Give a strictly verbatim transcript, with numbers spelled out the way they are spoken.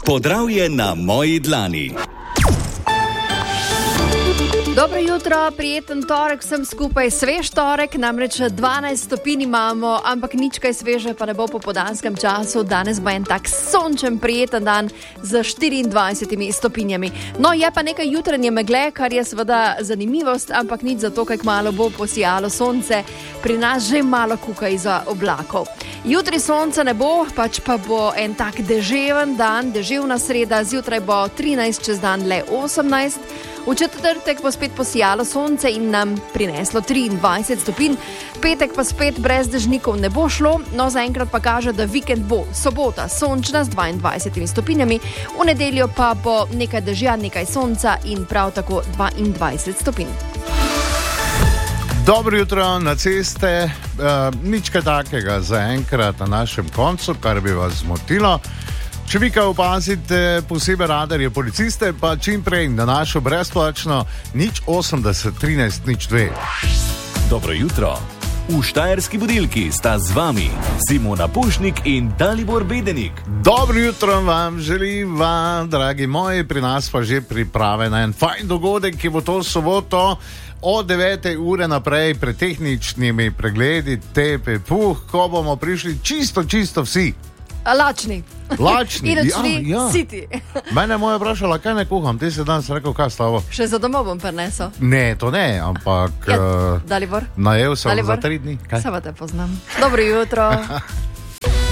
Podravje na moji dlani. Dobro jutro, prijeten torek, vsem skupaj svež torek, namreč dvanajst stopinj imamo, ampak nič kaj sveže pa ne bo po podanskem času. Danes bo en tak sončen, prijeten dan z štiriindvajsetimi stopinjami. No, je pa nekaj jutranje megle, kar je seveda zanimivost, ampak nič zato, kaj kmalu bo posijalo sonce, pri nas že malo kuka iza oblakov. Jutri sonca ne bo, pač pa bo en tak deževen dan, deževna sreda, zjutraj bo trinajst, čez dan le osemnajst. V četrtek bo spet posijalo sonce in nam prineslo triindvajset stopinj, petek pa spet brez dežnikov ne bo šlo, no zaenkrat pa kaže, da vikend bo sobota sončna z dvaindvajsetimi stopinjami, v nedeljo pa bo nekaj dežja, nekaj sonca in prav tako dvaindvajset stopinj. Dobro jutro na ceste, uh, nič kaj takega zaenkrat na našem koncu, kar bi vas zmotilo. Če vi kaj opazite, posebej radarje policiste, pa čim prej na našo brezplačno nič osemdeset trinajst nič dve. Dobro jutro. V Štajerski budilki sta z vami Simona Pušnik in Dalibor Bedenik. Dobro jutro vam želim, vam, dragi moji, pri nas pa že priprave na en fajn dogodek, ki bo to soboto od devete ure naprej pred tehničnimi pregledi T P Puh, ko bomo prišli čisto, čisto vsi. Lačni. Lačni, in odšli ja, ja. siti. Mene je moja vprašala, kaj ne kuham, ti si danes rekel, kaj s tabo? Še za domov bom prinesel. Ne, to ne, ampak Ja, uh, Dalibor. najel sem Dalibor. za tri dni. Kaj? Samo te poznam. Dobro jutro.